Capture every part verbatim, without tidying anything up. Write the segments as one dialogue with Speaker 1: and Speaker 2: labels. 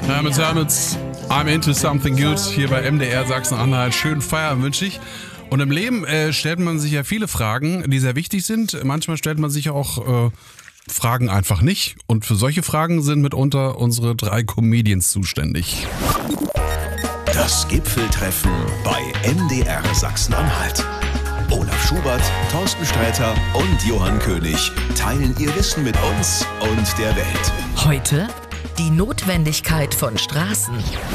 Speaker 1: Damit, damit, I'm into something good hier bei M D R Sachsen-Anhalt. Schönen Feierabend wünsche ich. Und im Leben äh, stellt man sich ja viele Fragen, die sehr wichtig sind. Manchmal stellt man sich auch äh, Fragen einfach nicht. Und für solche Fragen sind mitunter unsere drei Comedians zuständig.
Speaker 2: Das Gipfeltreffen bei M D R Sachsen-Anhalt. Olaf Schubert, Thorsten Sträter und Johann König teilen ihr Wissen mit uns und der Welt.
Speaker 3: Heute die Notwendigkeit von Straßen.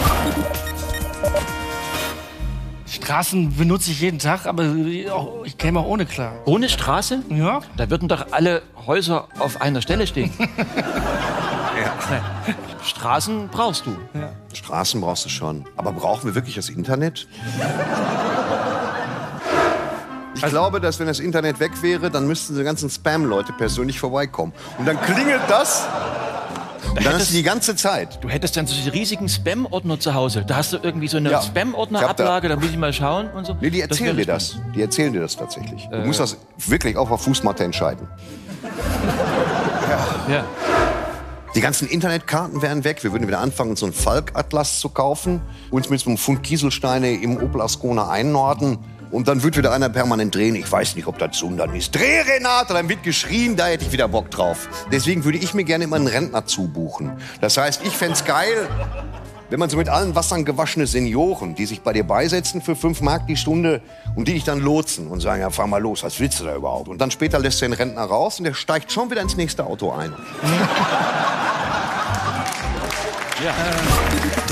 Speaker 4: Straßen benutze ich jeden Tag, aber auch, ich käme auch ohne klar.
Speaker 5: Ohne Straße?
Speaker 4: Ja.
Speaker 5: Da würden doch alle Häuser auf einer Stelle stehen.
Speaker 6: Ja.
Speaker 5: Straßen brauchst du.
Speaker 4: Ja.
Speaker 6: Straßen brauchst du schon. Aber brauchen wir wirklich das Internet? Ich glaube, dass wenn das Internet weg wäre, dann müssten die ganzen Spam-Leute persönlich vorbeikommen. Und dann klingelt das. Und dann ist die ganze Zeit.
Speaker 5: Du hättest dann solche riesigen Spam-Ordner zu Hause. Da hast du irgendwie so eine
Speaker 6: Ja.
Speaker 5: Spam-Ordner-Ablage, da muss ich mal schauen und so.
Speaker 6: Nee, die erzählen dir
Speaker 5: wäre
Speaker 6: das. Die erzählen dir das tatsächlich. Du
Speaker 5: Äh.
Speaker 6: musst das wirklich auch auf Fußmatte entscheiden.
Speaker 5: Ja.
Speaker 6: Die ganzen Internetkarten wären weg. Wir würden wieder anfangen, so einen Falk-Atlas zu kaufen, uns mit so einem Pfund Kieselsteine im Opel Ascona einnorden. Und dann wird wieder einer permanent drehen. Ich weiß nicht, ob das Sundern ist. Dreh, Renate! Dann wird geschrien, da hätte ich wieder Bock drauf. Deswegen würde ich mir gerne immer einen Rentner zubuchen. Das heißt, ich fänd's geil, wenn man so mit allen Wassern gewaschene Senioren, die sich bei dir beisetzen für fünf Mark die Stunde und die dich dann lotsen und sagen, ja, fahr mal los, was willst du da überhaupt? Und dann später lässt du den Rentner raus und der steigt schon wieder ins nächste Auto ein.
Speaker 5: Ja.